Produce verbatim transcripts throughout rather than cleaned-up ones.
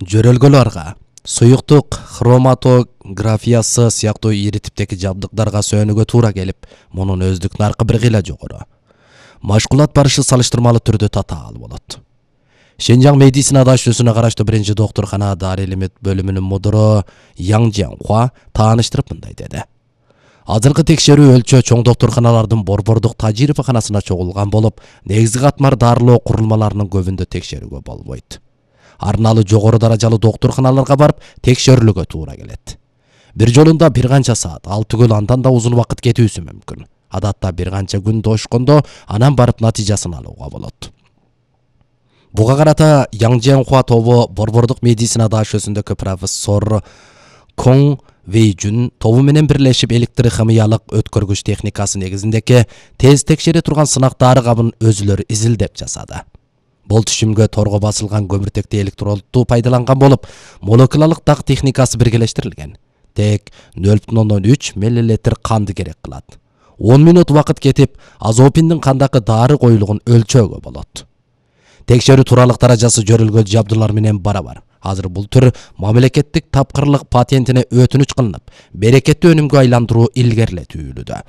Жөрөлгөлөргө суюктук хроматографиясы сыяктуу ири типтеги жабдыктарга сөөнүүгө туура келип, мунун өздүк наркы бир кыйла жогору. Машкулат барышы салыштырмалуу түрдө татаал болот. Шенжаң медицина дашүүсүнө караштуу биринчи доктуркана дары илимет бөлүмүнүн мудуру Яң Жианхуа тааныштырып мындай деди. Азыркы текшерүү өлчөө чоң доктурканалардын борбордук тажрыйбаканасына чогулган болуп, негизги катмар дарылоо курулмаларынын көбүндө текшерүүгө болбойт. Арналуу жогору даражалуу доктурканаларга барып текшерүүлгө туура келет. Бир жолунда бир канча саат, ал түгүл андан да узун убакыт кетүүсү мүмкүн. Адатта бир канча күн дошкондо анан барып натыйжасын алууга болот. Буга карата Яң Жианхуа тобу борбордук медицина дашүүсүндөгү профессор Коң Вейжүн тобу менен бирлешип электрохимиялык өткөргүч техникасы негизиндеги тез текшере турган сынак дары кабын өзүлөрү изилдеп жасады. Бул түшүмгө торго басылган көмүртекти электродду пайдаланган болуп, молекулалык так техникасы биргелештирилген. Тек нөл бүтүн ондон үч миллилитр канды керек кылат. он минут убакыт кетип, азопиндин кандагы дары коюлугун өлчөөгө болот. Текшерүү тууралык даражасы жөрөлгө жабдуулар менен барабар. Азыр бул түр мамлекеттик тапкырлык патентине өтүнүч кылынып, берекеттүү өнүмгө айландыруу илгерилетүүлүдө.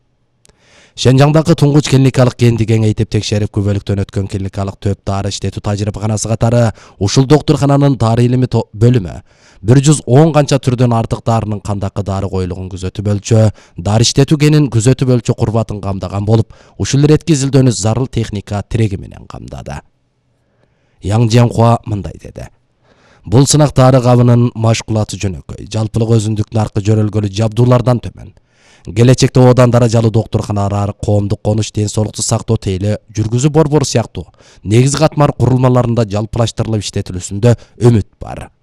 Шенжаңдагы туңгуч клиникалык генди кеңейтип текшерип күбөлүктөн өткөн клиникалык төп дары иштетүү тажрыйбаканасы катары ушул доктуркананын дары илими бөлүмү бир жүз он канча түрдөн артык дарынын кандакы дары коюлугун күзөтүп өлчөө, дары иштетүү генин күзөтүп өлчөө курбатын камдаган болуп, ушул иретки изилдөөнү зарыл техника тиреги менен камдады. Яң Жианхуа мындай деди. Бул сынак дары кабынын машкулаты жөнөкөй, жалпылык өзүндүк наркы жөрөлгөлү жабдуулардан төмөн. Келечекте одан даражалуу доктурканалар, коомдук конуш, ден соолукту сактоо тейли, жүргүзүү борбору сыяктуу негизги катмар курулмаларында жалпылаштырылып иштетилүүсүндө үмүт бар.